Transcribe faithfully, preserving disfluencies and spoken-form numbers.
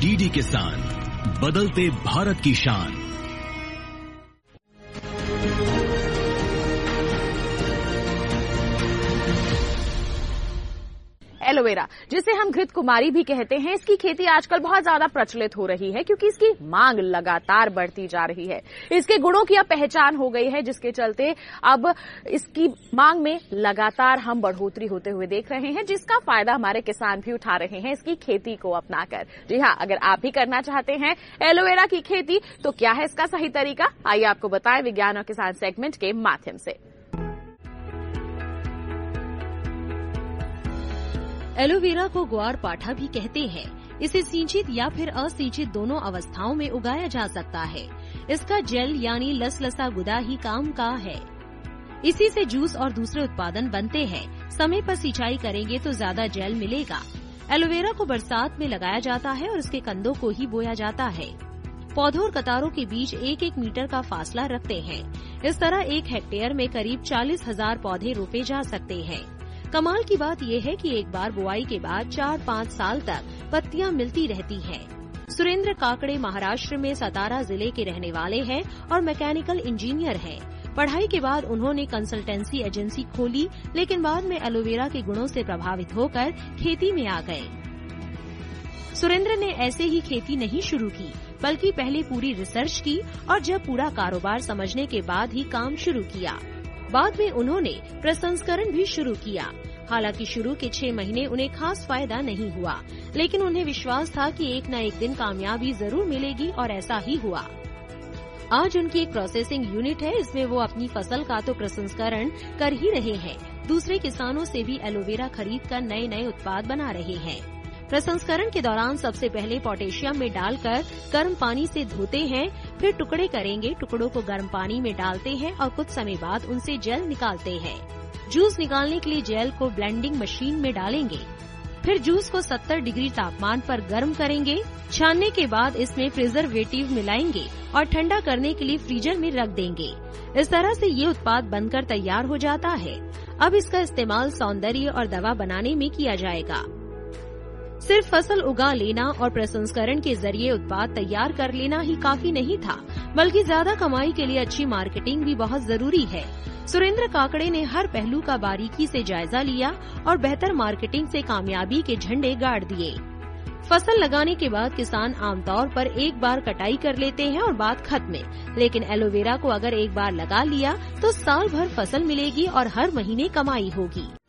DD किसान, बदलते भारत की शान। एलोवेरा, जिसे हम घृत कुमारी भी कहते हैं, इसकी खेती आजकल बहुत ज्यादा प्रचलित हो रही है क्योंकि इसकी मांग लगातार बढ़ती जा रही है। इसके गुणों की अब पहचान हो गई है, जिसके चलते अब इसकी मांग में लगातार हम बढ़ोतरी होते हुए देख रहे हैं, जिसका फायदा हमारे किसान भी उठा रहे हैं इसकी खेती को अपनाकर। जी हाँ, अगर आप भी करना चाहते हैं एलोवेरा की खेती तो क्या है इसका सही तरीका, आइए आपको बताएं विज्ञान और किसान सेगमेंट के माध्यम से। एलोवेरा को ग्वार पाठा भी कहते हैं। इसे सिंचित या फिर असिंचित दोनों अवस्थाओं में उगाया जा सकता है। इसका जेल यानी लसलसा गुदा ही काम का है। इसी से जूस और दूसरे उत्पादन बनते हैं। समय पर सिंचाई करेंगे तो ज्यादा जेल मिलेगा। एलोवेरा को बरसात में लगाया जाता है और इसके कंदों को ही बोया जाता है। पौधों और कतारों के बीच एक एक मीटर का फासला रखते हैं। इस तरह एक हेक्टेयर में करीब चालीस हजार पौधे रोपे जा सकते हैं। कमाल की बात यह है कि एक बार बुआई के बाद चार पाँच साल तक पत्तियां मिलती रहती हैं। सुरेंद्र काकड़े महाराष्ट्र में सतारा जिले के रहने वाले हैं और मैकेनिकल इंजीनियर हैं। पढ़ाई के बाद उन्होंने कंसल्टेंसी एजेंसी खोली, लेकिन बाद में एलोवेरा के गुणों से प्रभावित होकर खेती में आ गए। सुरेंद्र ने ऐसे ही खेती नहीं शुरू की, बल्कि पहले पूरी रिसर्च की और जब पूरा कारोबार समझने के बाद ही काम शुरू किया। बाद में उन्होंने प्रसंस्करण भी शुरू किया। हालांकि शुरू के छह महीने उन्हें खास फायदा नहीं हुआ, लेकिन उन्हें विश्वास था कि एक न एक दिन कामयाबी जरूर मिलेगी और ऐसा ही हुआ। आज उनकी एक प्रोसेसिंग यूनिट है। इसमें वो अपनी फसल का तो प्रसंस्करण कर ही रहे हैं, दूसरे किसानों से भी एलोवेरा खरीद कर नए नए उत्पाद बना रहे हैं। प्रसंस्करण के दौरान सबसे पहले पोटेशियम में डालकर गर्म पानी से धोते हैं, फिर टुकड़े करेंगे। टुकड़ों को गर्म पानी में डालते हैं और कुछ समय बाद उनसे जेल निकालते हैं। जूस निकालने के लिए जेल को ब्लेंडिंग मशीन में डालेंगे, फिर जूस को सत्तर डिग्री तापमान पर गर्म करेंगे। छानने के बाद इसमें प्रिजर्वेटिव मिलाएंगे और ठंडा करने के लिए फ्रीजर में रख देंगे। इस तरह से ये उत्पाद बनकर तैयार हो जाता है। अब इसका इस्तेमाल सौंदर्य और दवा बनाने में किया जाएगा। सिर्फ फसल उगा लेना और प्रसंस्करण के जरिए उत्पाद तैयार कर लेना ही काफी नहीं था, बल्कि ज्यादा कमाई के लिए अच्छी मार्केटिंग भी बहुत जरूरी है। सुरेंद्र काकड़े ने हर पहलू का बारीकी से जायजा लिया और बेहतर मार्केटिंग से कामयाबी के झंडे गाड़ दिए। फसल लगाने के बाद किसान आमतौर पर एक बार कटाई कर लेते हैं और बात खत्म, लेकिन एलोवेरा को अगर एक बार लगा लिया तो साल भर फसल मिलेगी और हर महीने कमाई होगी।